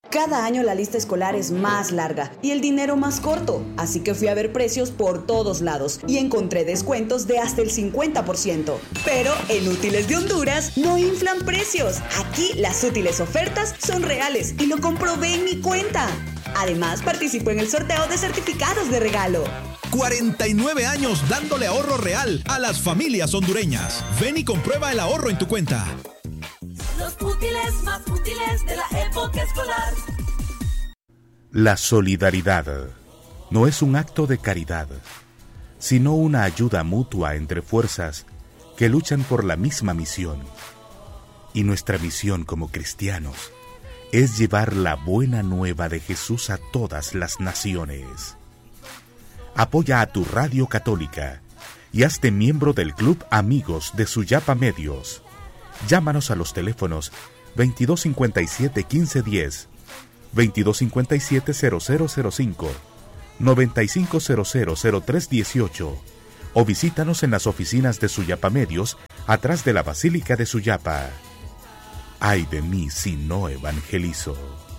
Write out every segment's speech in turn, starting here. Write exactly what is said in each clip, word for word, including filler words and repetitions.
Cada año la lista escolar es más larga y el dinero más corto, así que fui a ver precios por todos lados y encontré descuentos de hasta el cincuenta por ciento. Pero en Útiles de Honduras no inflan precios. Aquí las útiles ofertas son reales y lo comprobé en mi cuenta. Además, participo en el sorteo de certificados de regalo. cuarenta y nueve años dándole ahorro real a las familias hondureñas. Ven y comprueba el ahorro en tu cuenta. Los útiles más útiles de la época escolar. La solidaridad no es un acto de caridad, sino una ayuda mutua entre fuerzas que luchan por la misma misión. Y nuestra misión como cristianos es llevar la buena nueva de Jesús a todas las naciones. Apoya a tu radio católica y hazte miembro del Club Amigos de Suyapa Medios. Llámanos a los teléfonos veintidós cincuenta y siete quince diez, veintidós cincuenta y siete cero cero cero cinco, noventa y cinco cero cero cero tres dieciocho o visítanos en las oficinas de Suyapa Medios atrás de la Basílica de Suyapa. Ay de mí si no evangelizo.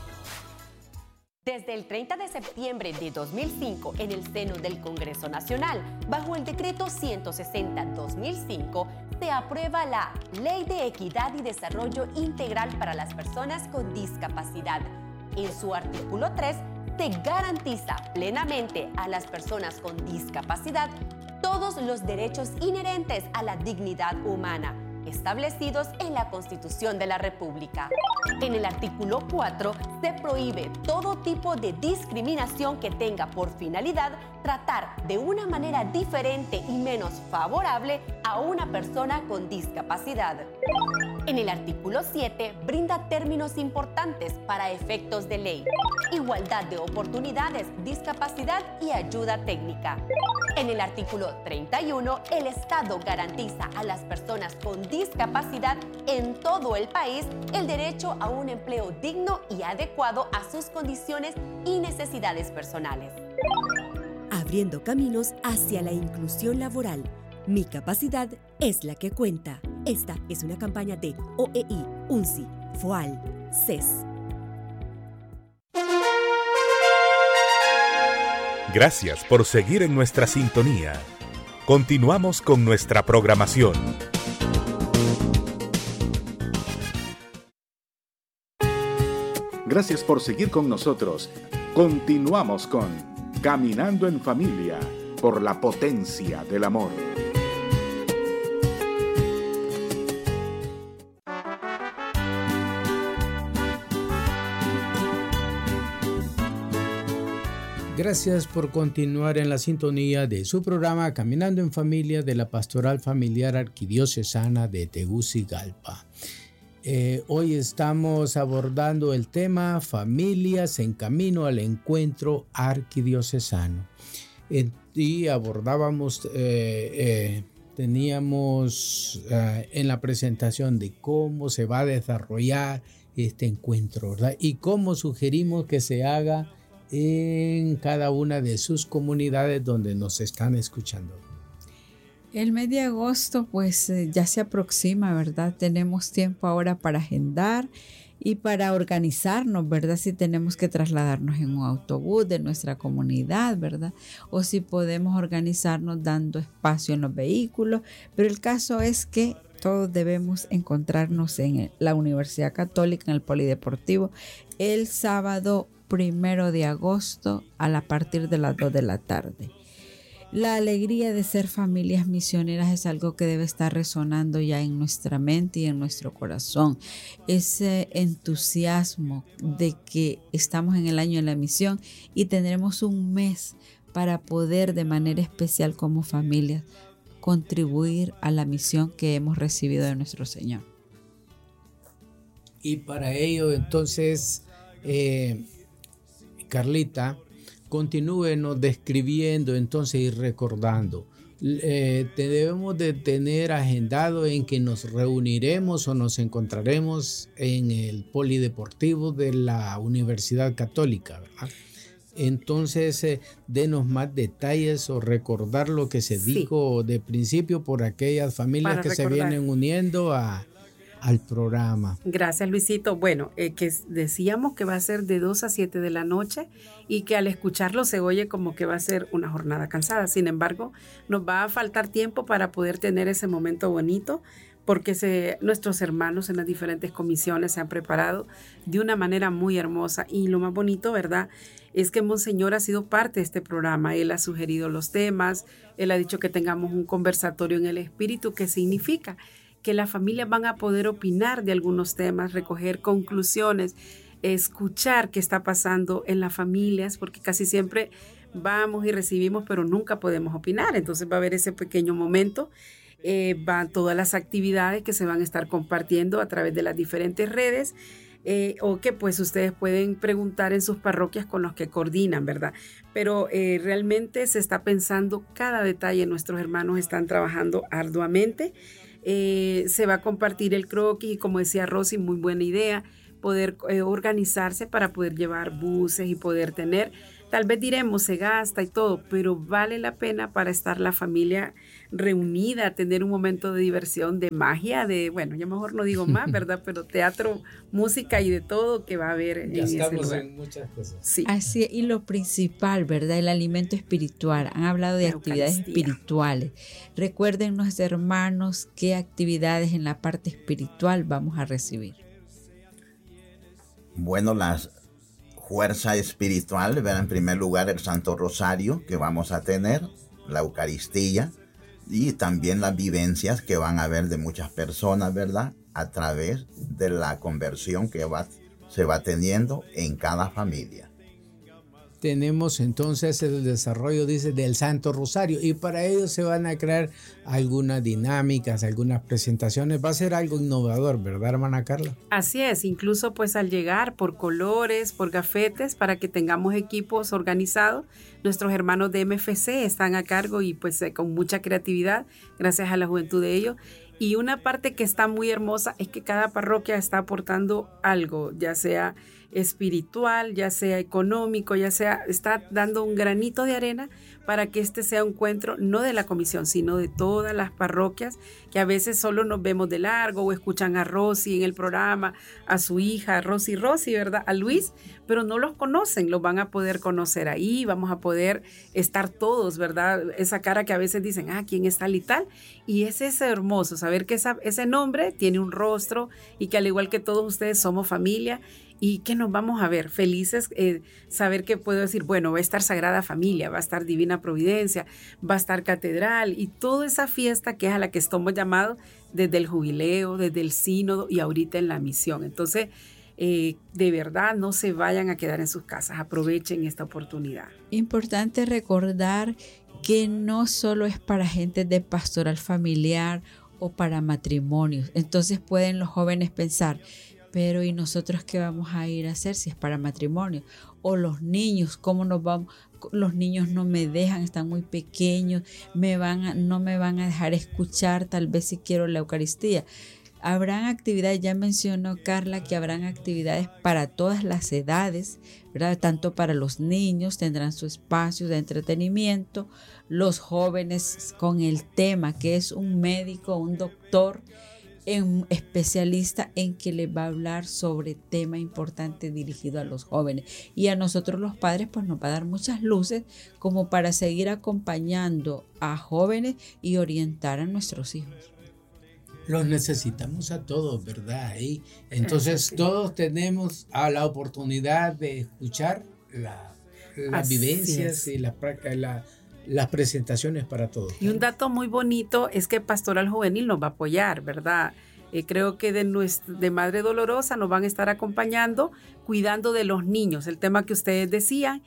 Desde el treinta de septiembre de dos mil cinco, en el seno del Congreso Nacional, bajo el Decreto ciento sesenta guión dos mil cinco, se aprueba la Ley de Equidad y Desarrollo Integral para las Personas con Discapacidad. En su artículo tres, se garantiza plenamente a las personas con discapacidad todos los derechos inherentes a la dignidad humana, establecidos en la Constitución de la República. En el artículo cuatro se prohíbe todo tipo de discriminación que tenga por finalidad tratar de una manera diferente y menos favorable a una persona con discapacidad. En el artículo siete brinda términos importantes para efectos de ley: igualdad de oportunidades, discapacidad y ayuda técnica. En el artículo treinta y uno, el Estado garantiza a las personas con discapacidad en todo el país el derecho a un empleo digno y adecuado a sus condiciones y necesidades personales. Abriendo caminos hacia la inclusión laboral. Mi capacidad es la que cuenta. Esta es una campaña de O E I, UNCI, FOAL, C E S. Gracias por seguir en nuestra sintonía. Continuamos con nuestra programación. Gracias por seguir con nosotros. Continuamos con Caminando en Familia por la potencia del amor. Gracias por continuar en la sintonía de su programa Caminando en Familia de la Pastoral Familiar Arquidiocesana de Tegucigalpa. Eh, hoy estamos abordando el tema Familias en Camino al Encuentro Arquidiocesano. Eh, y abordábamos, eh, eh, teníamos eh, en la presentación de cómo se va a desarrollar este encuentro, ¿verdad? Y cómo sugerimos que se haga en cada una de sus comunidades donde nos están escuchando. El mes de agosto pues eh, ya se aproxima, ¿verdad? Tenemos tiempo ahora para agendar y para organizarnos, ¿verdad? Si tenemos que trasladarnos en un autobús de nuestra comunidad, ¿verdad? O si podemos organizarnos dando espacio en los vehículos. Pero el caso es que todos debemos encontrarnos en la Universidad Católica, en el Polideportivo, el sábado primero de agosto a la partir de las dos de la tarde. La alegría de ser familias misioneras es algo que debe estar resonando ya en nuestra mente y en nuestro corazón. Ese entusiasmo de que estamos en el año de la misión y tendremos un mes para poder de manera especial como familias contribuir a la misión que hemos recibido de nuestro Señor. Y para ello entonces, eh, Carlita, continúenos describiendo entonces y recordando. Eh, te debemos de tener agendado en que nos reuniremos o nos encontraremos en el Polideportivo de la Universidad Católica, ¿verdad? Entonces, eh, denos más detalles o recordar lo que se Sí. dijo de principio por aquellas familias Para que recordar. se vienen uniendo a, al programa. Gracias, Luisito. Bueno, eh, que decíamos que va a ser de dos a siete de la noche y que al escucharlo se oye como que va a ser una jornada cansada. Sin embargo, nos va a faltar tiempo para poder tener ese momento bonito, porque se, nuestros hermanos en las diferentes comisiones se han preparado de una manera muy hermosa. Y lo más bonito, ¿verdad?, es que Monseñor ha sido parte de este programa. Él ha sugerido los temas, él ha dicho que tengamos un conversatorio en el espíritu, que significa que las familias van a poder opinar de algunos temas, recoger conclusiones, escuchar qué está pasando en las familias, porque casi siempre vamos y recibimos, pero nunca podemos opinar. Entonces va a haber ese pequeño momento. Eh, van todas las actividades que se van a estar compartiendo a través de las diferentes redes, eh, o que pues ustedes pueden preguntar en sus parroquias con los que coordinan, ¿verdad? Pero eh, realmente se está pensando cada detalle. Nuestros hermanos están trabajando arduamente. Eh, se va a compartir el croquis y, como decía Rosy, muy buena idea poder eh, organizarse para poder llevar buses y poder tener, tal vez diremos se gasta y todo, pero vale la pena para estar la familia reunida, tener un momento de diversión, de magia, de, bueno, yo mejor no digo más, ¿verdad? Pero teatro, música y de todo que va a haber en ese lugar. Ya estamos en muchas cosas. Sí. Así, y lo principal, ¿verdad? El alimento espiritual. Han hablado de la actividades Eucaristía. Espirituales. Recuerden, nuestros hermanos, qué actividades en la parte espiritual vamos a recibir. Bueno, las fuerza espiritual, ¿verdad? En primer lugar, el Santo Rosario que vamos a tener, la Eucaristía y también las vivencias que van a haber de muchas personas, ¿verdad? A través de la conversión que va, se va teniendo en cada familia. Tenemos entonces el desarrollo, dice, del Santo Rosario, y para ello se van a crear algunas dinámicas, algunas presentaciones. Va a ser algo innovador, ¿verdad, hermana Carla? Así es, incluso pues al llegar por colores, por gafetes, para que tengamos equipos organizados. Nuestros hermanos de M F C están a cargo y pues eh, con mucha creatividad, gracias a la juventud de ellos. Y una parte que está muy hermosa es que cada parroquia está aportando algo, ya sea espiritual, ya sea económico, ya sea, está dando un granito de arena para que este sea un encuentro no de la comisión, sino de todas las parroquias, que a veces solo nos vemos de largo o escuchan a Rosy en el programa, a su hija, a Rosy Rosy, ¿verdad? A Luis, pero no los conocen, los van a poder conocer ahí, vamos a poder estar todos, ¿verdad? Esa cara que a veces dicen, ah, ¿quién es tal y tal? Y es ese hermoso, saber que esa, ese nombre tiene un rostro y que al igual que todos ustedes somos familia, y que nos vamos a ver felices, eh, saber que puedo decir, bueno, va a estar Sagrada Familia, va a estar Divina Providencia, va a estar Catedral y toda esa fiesta que es a la que estamos llamados desde el jubileo, desde el sínodo y ahorita en la misión. Entonces, eh, de verdad, no se vayan a quedar en sus casas, aprovechen esta oportunidad. Importante recordar que no solo es para gente de pastoral familiar o para matrimonios. Entonces pueden los jóvenes pensar, pero ¿y nosotros qué vamos a ir a hacer si es para matrimonio? O los niños, ¿cómo nos vamos? Los niños no me dejan, están muy pequeños, me van a, no me van a dejar escuchar tal vez si quiero la Eucaristía. Habrán actividades, ya mencionó Carla que habrán actividades para todas las edades, ¿verdad? Tanto para los niños, tendrán su espacio de entretenimiento, los jóvenes con el tema que es un médico, un doctor, un especialista en que les va a hablar sobre tema importante dirigido a los jóvenes, y a nosotros los padres pues nos va a dar muchas luces como para seguir acompañando a jóvenes y orientar a nuestros hijos. Los necesitamos a todos, ¿verdad? Y entonces todos tenemos a la oportunidad de escuchar la, las Así vivencias es. y la, la las presentaciones para todos. Y un dato muy bonito es que Pastoral Juvenil nos va a apoyar, ¿verdad? Eh, creo que de, nuestra, de Madre Dolorosa nos van a estar acompañando, cuidando de los niños, el tema que ustedes decían.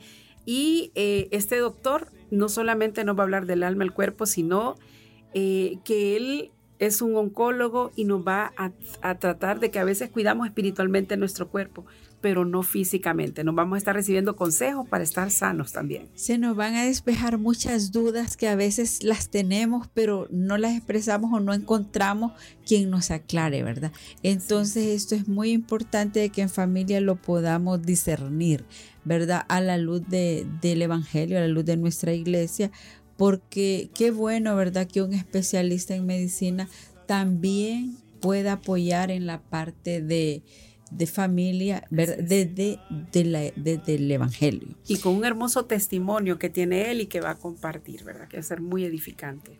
Y eh, este doctor no solamente nos va a hablar del alma, el cuerpo, sino eh, que él es un oncólogo y nos va a, a tratar de que a veces cuidamos espiritualmente nuestro cuerpo, pero no físicamente. Nos vamos a estar recibiendo consejos para estar sanos también. Se nos van a despejar muchas dudas que a veces las tenemos, pero no las expresamos o no encontramos quien nos aclare, ¿verdad? Entonces esto es muy importante de que en familia lo podamos discernir, ¿verdad? A la luz de, del Evangelio, a la luz de nuestra iglesia, porque qué bueno, ¿verdad? Que un especialista en medicina también pueda apoyar en la parte de, de familia, desde de, de la, de, del Evangelio. Y con un hermoso testimonio que tiene él y que va a compartir, ¿verdad? Que va a ser muy edificante.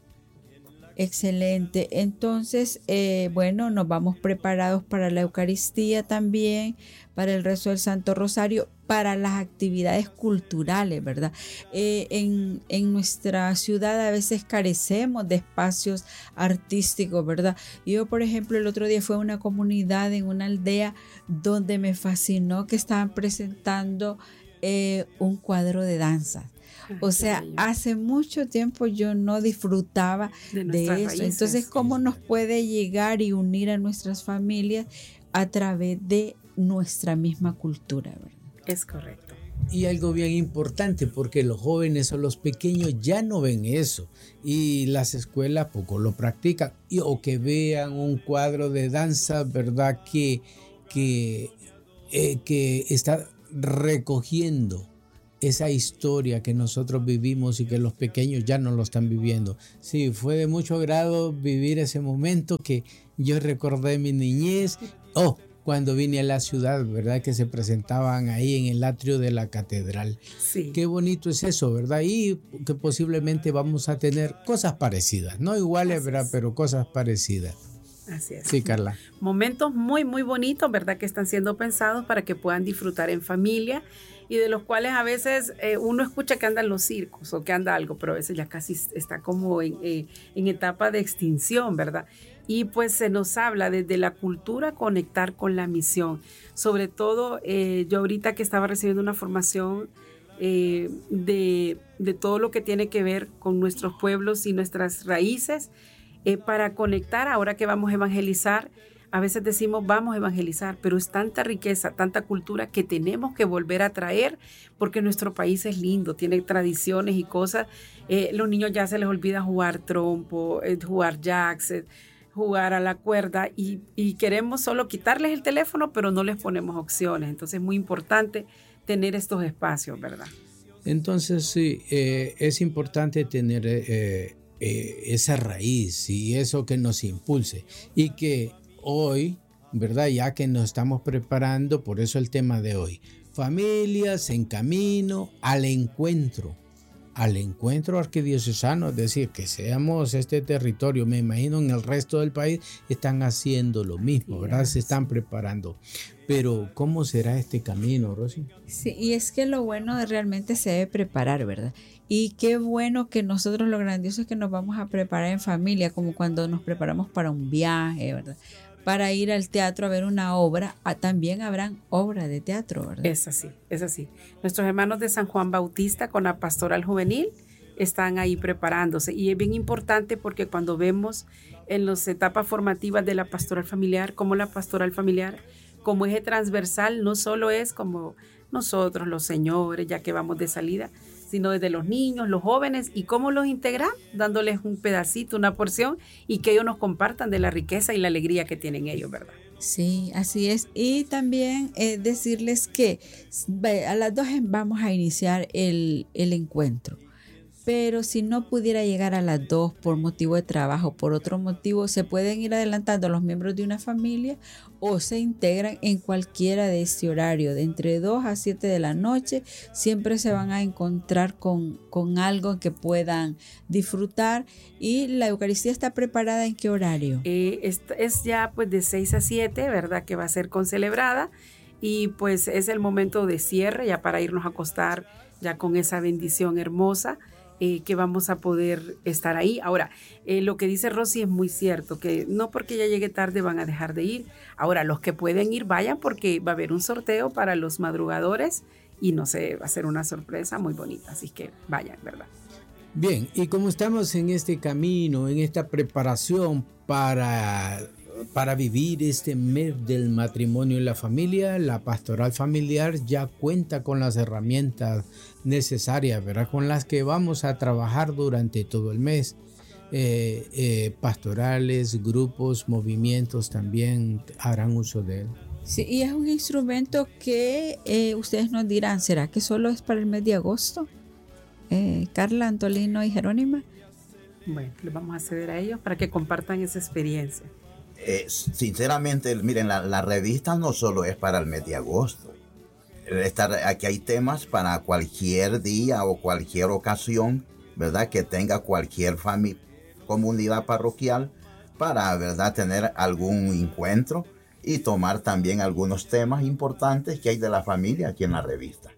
Excelente. Entonces, eh, bueno, nos vamos preparados para la Eucaristía también, para el rezo del Santo Rosario, para las actividades culturales, ¿verdad? Eh, en, en nuestra ciudad a veces carecemos de espacios artísticos, ¿verdad? Yo, por ejemplo, el otro día fue a una comunidad en una aldea donde me fascinó que estaban presentando eh, un cuadro de danza. O sea, hace mucho tiempo yo no disfrutaba de, de eso. Raíces. Entonces, ¿cómo nos puede llegar y unir a nuestras familias a través de nuestra misma cultura, ¿verdad? Es correcto. Y algo bien importante, porque los jóvenes o los pequeños ya no ven eso y las escuelas poco lo practican, y, o que vean un cuadro de danza, ¿verdad? Que, que, eh, que está recogiendo esa historia que nosotros vivimos y que los pequeños ya no lo están viviendo. Sí, fue de mucho agrado vivir ese momento que yo recordé mi niñez. Oh, cuando vine a la ciudad, ¿verdad? Que se presentaban ahí en el atrio de la catedral. Sí. Qué bonito es eso, ¿verdad? Y que posiblemente vamos a tener cosas parecidas, no iguales, ¿verdad? Pero cosas parecidas. Así es. Sí, Carla. Momentos muy, muy bonitos, ¿verdad? Que están siendo pensados para que puedan disfrutar en familia y de los cuales a veces eh, uno escucha que andan los circos o que anda algo, pero a veces ya casi está como en, eh, en etapa de extinción, ¿verdad? Y pues se nos habla desde la cultura conectar con la misión. Sobre todo, eh, yo ahorita que estaba recibiendo una formación eh, de, de todo lo que tiene que ver con nuestros pueblos y nuestras raíces, eh, para conectar, ahora que vamos a evangelizar, a veces decimos vamos a evangelizar, pero es tanta riqueza, tanta cultura que tenemos que volver a traer porque nuestro país es lindo, tiene tradiciones y cosas. Eh, los niños ya se les olvida jugar trompo, eh, jugar jacks, eh, jugar a la cuerda y, y queremos solo quitarles el teléfono, pero no les ponemos opciones. Entonces es muy importante tener estos espacios, ¿verdad? Entonces sí, eh, es importante tener eh, eh, esa raíz y eso que nos impulse y que hoy, ¿verdad? Ya que nos estamos preparando, por eso el tema de hoy, familias en camino al encuentro, al encuentro arquidiocesano, es decir, que seamos este territorio, me imagino en el resto del país están haciendo lo mismo, ¿verdad? Se están preparando. Pero, ¿cómo será este camino, Rosy? Sí, y es que lo bueno de realmente se debe preparar, ¿verdad? Y qué bueno que nosotros, lo grandioso es que nos vamos a preparar en familia, como cuando nos preparamos para un viaje, ¿verdad? Para ir al teatro a ver una obra, ah, también habrán obras de teatro, ¿verdad? Es así, es así. Nuestros hermanos de San Juan Bautista con la Pastoral Juvenil están ahí preparándose y es bien importante porque cuando vemos en las etapas formativas de la Pastoral Familiar, como la Pastoral Familiar como eje transversal no solo es como nosotros los señores ya que vamos de salida, sino desde los niños, los jóvenes y cómo los integrar, dándoles un pedacito, una porción y que ellos nos compartan de la riqueza y la alegría que tienen ellos, ¿verdad? Sí, así es. Y también eh, decirles que a las dos vamos a iniciar el, el encuentro. Pero si no pudiera llegar a las dos por motivo de trabajo, por otro motivo, se pueden ir adelantando los miembros de una familia o se integran en cualquiera de este horario, de entre dos a siete de la noche. Siempre se van a encontrar con, con algo que puedan disfrutar. ¿Y la Eucaristía está preparada en qué horario? Eh, es, es ya pues de seis a siete, ¿verdad? Que va a ser concelebrada y pues es el momento de cierre ya para irnos a acostar ya con esa bendición hermosa. Eh, que vamos a poder estar ahí. Ahora, eh, lo que dice Rosy es muy cierto, que no porque ya llegue tarde van a dejar de ir. Ahora, los que pueden ir, vayan porque va a haber un sorteo para los madrugadores y no sé, va a ser una sorpresa muy bonita, así que vayan, ¿verdad? Bien, y como estamos en este camino, en esta preparación para, para vivir este mes del matrimonio y la familia, la Pastoral Familiar ya cuenta con las herramientas necesarias, ¿verdad? Con las que vamos a trabajar durante todo el mes. Eh, eh, pastorales, grupos, movimientos también harán uso de él. Sí, y es un instrumento que eh, ustedes nos dirán, ¿será que solo es para el mes de agosto? Eh, Carla, Antolino y Jerónima. Bueno, les vamos a ceder a ellos para que compartan esa experiencia. Eh, sinceramente, miren, la, la revista no solo es para el mes de agosto. Esta, aquí hay temas para cualquier día o cualquier ocasión, ¿verdad? Que tenga cualquier familia, comunidad parroquial para, ¿verdad?, tener algún encuentro y tomar también algunos temas importantes que hay de la familia aquí en la revista.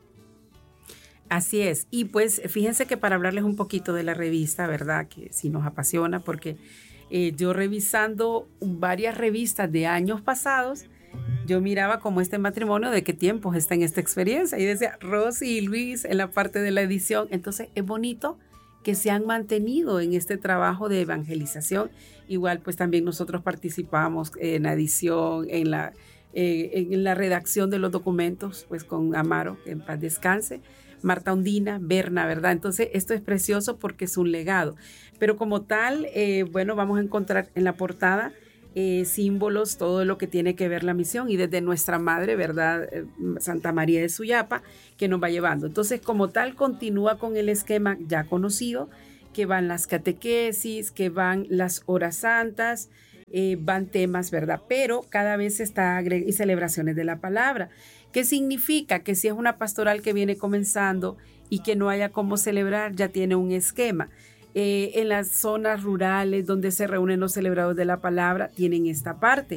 Así es. Y pues fíjense que para hablarles un poquito de la revista, ¿verdad? Que sí nos apasiona porque eh, yo revisando varias revistas de años pasados, yo miraba como este matrimonio de qué tiempos está en esta experiencia y decía Rosy y Luis en la parte de la edición. Entonces es bonito que se han mantenido en este trabajo de evangelización. Igual pues también nosotros participamos en la edición, en la, eh, en la redacción de los documentos, pues con Amaro, que en paz descanse, Marta Undina, Berna, ¿verdad? Entonces esto es precioso porque es un legado. Pero como tal, eh, bueno, vamos a encontrar en la portada Eh, símbolos, todo lo que tiene que ver la misión y desde nuestra madre, ¿verdad? Eh, Santa María de Suyapa, que nos va llevando. Entonces, como tal, continúa con el esquema ya conocido, que van las catequesis, que van las horas santas, eh, van temas, ¿verdad? Pero cada vez está agregando y celebraciones de la palabra. ¿Qué significa? Que si es una pastoral que viene comenzando y que no haya cómo celebrar, ya tiene un esquema. Eh, en las zonas rurales donde se reúnen los celebrados de la palabra, tienen esta parte.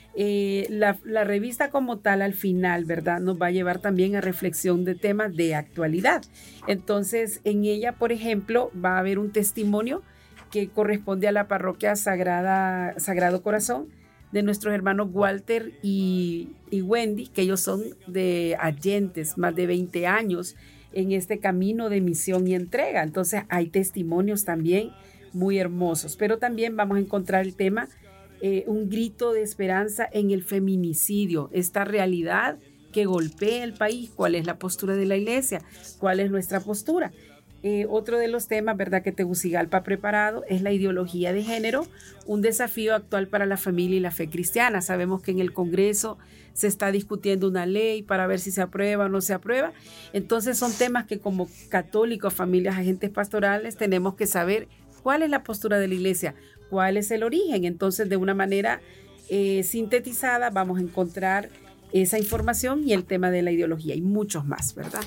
Eh, la, la revista como tal al final, ¿verdad?, nos va a llevar también a reflexión de temas de actualidad. Entonces, en ella, por ejemplo, va a haber un testimonio que corresponde a la parroquia Sagrada, Sagrado Corazón de nuestros hermanos Walter y, y Wendy, que ellos son de Allentes, más de veinte años en este camino de misión y entrega. Entonces hay testimonios también muy hermosos, pero también vamos a encontrar el tema, eh, un grito de esperanza en el feminicidio, esta realidad que golpea el país. ¿Cuál es la postura de la iglesia? ¿Cuál es nuestra postura? Eh, otro de los temas, ¿verdad?, que Tegucigalpa ha preparado es la ideología de género, un desafío actual para la familia y la fe cristiana. Sabemos que en el Congreso se está discutiendo una ley para ver si se aprueba o no se aprueba. Entonces son temas que como católicos, familias, agentes pastorales, tenemos que saber cuál es la postura de la iglesia, cuál es el origen. Entonces, de una manera eh, sintetizada, vamos a encontrar esa información y el tema de la ideología y muchos más, ¿verdad?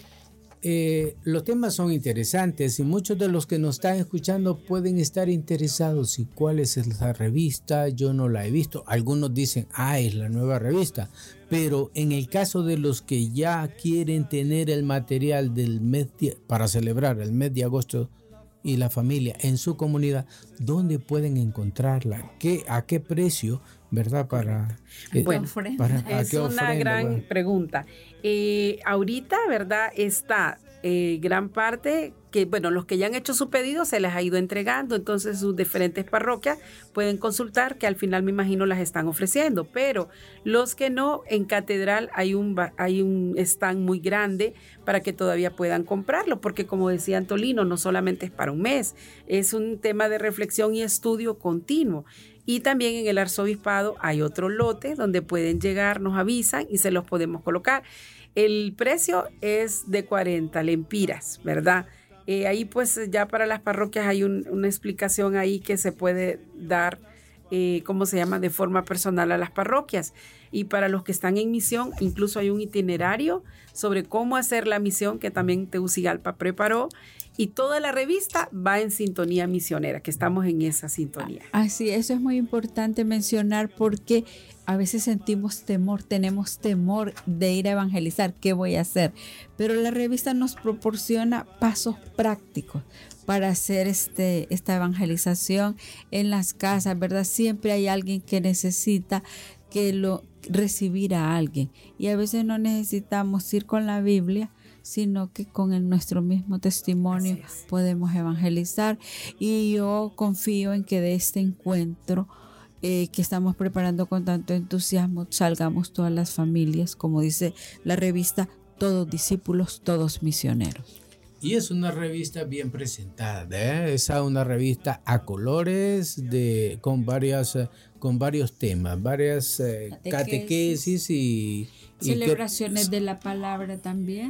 Eh, los temas son interesantes y muchos de los que nos están escuchando pueden estar interesados. ¿Y cuál es esa revista? Yo no la he visto. Algunos dicen, ah, es la nueva revista. Pero en el caso de los que ya quieren tener el material del mes de, para celebrar el mes de agosto y la familia en su comunidad, ¿dónde pueden encontrarla? ¿Qué, ¿A qué precio? ¿Verdad? Para, eh, bueno, para, es una ofrenda, gran bueno. pregunta. Eh, ahorita, ¿verdad? Está eh, gran parte que, bueno, los que ya han hecho su pedido se les ha ido entregando, entonces sus diferentes parroquias pueden consultar, que al final me imagino las están ofreciendo, pero los que no, en Catedral hay un, hay un stand muy grande para que todavía puedan comprarlo, porque como decía Antolino, no solamente es para un mes, es un tema de reflexión y estudio continuo. Y también en el arzobispado hay otro lote donde pueden llegar, nos avisan y se los podemos colocar. El precio es de cuarenta lempiras, ¿verdad? Eh, ahí pues ya para las parroquias hay un, una explicación ahí que se puede dar, eh, ¿cómo se llama?, de forma personal a las parroquias. Y para los que están en misión, incluso hay un itinerario sobre cómo hacer la misión que también Tegucigalpa preparó. Y toda la revista va en sintonía misionera, que estamos en esa sintonía. Así, eso es muy importante mencionar porque a veces sentimos temor, tenemos temor de ir a evangelizar, ¿qué voy a hacer? Pero la revista nos proporciona pasos prácticos para hacer este, esta evangelización en las casas, ¿verdad? Siempre hay alguien que necesita que lo recibir a alguien y a veces no necesitamos ir con la Biblia, sino que con el, nuestro mismo testimonio podemos evangelizar. Y yo confío en que de este encuentro eh, que estamos preparando con tanto entusiasmo salgamos todas las familias, como dice la revista, todos discípulos, todos misioneros. Y es una revista bien presentada, ¿eh? Es una revista a colores de, con, varias, con varios temas, varias eh, catequesis y, y celebraciones que, de la palabra también.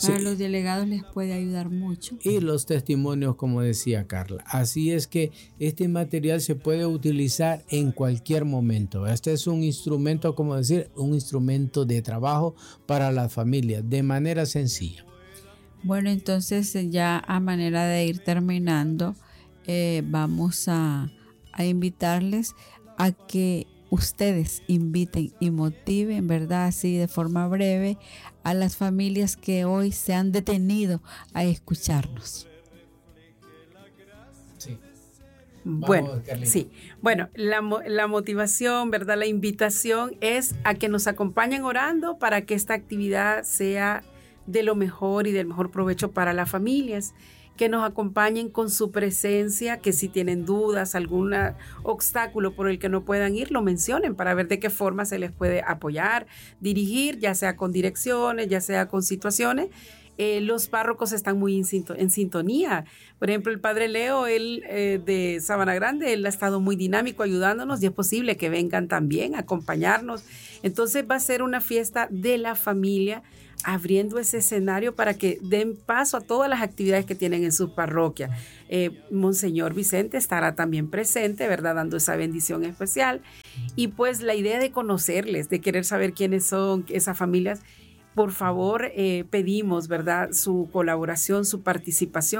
Para Sí. los delegados les puede ayudar mucho. Y los testimonios, como decía Carla. Así es que este material se puede utilizar en cualquier momento. Este es un instrumento, como decir, un instrumento de trabajo para las familias, de manera sencilla. Bueno, entonces eh, ya a manera de ir terminando, eh, vamos a, a invitarles a que ustedes inviten y motiven, ¿verdad? Así de forma breve a las familias que hoy se han detenido a escucharnos. Sí. Bueno, Vamos, Carlita. sí. Bueno, la, mo- la motivación, ¿verdad? La invitación es a que nos acompañen orando para que esta actividad sea de lo mejor y del mejor provecho para las familias. Que nos acompañen con su presencia, que si tienen dudas, algún obstáculo por el que no puedan ir, lo mencionen para ver de qué forma se les puede apoyar, dirigir, ya sea con direcciones, ya sea con situaciones. Eh, los párrocos están muy en, sinto- en sintonía. Por ejemplo, el padre Leo, él eh, de Sabana Grande, él ha estado muy dinámico ayudándonos y es posible que vengan también a acompañarnos. Entonces va a ser una fiesta de la familia, abriendo ese escenario para que den paso a todas las actividades que tienen en su parroquia. Eh, Monseñor Vicente estará también presente, ¿verdad? Dando esa bendición especial. Y pues la idea de conocerles, de querer saber quiénes son esas familias, por favor, eh, pedimos, ¿verdad? Su colaboración, su participación.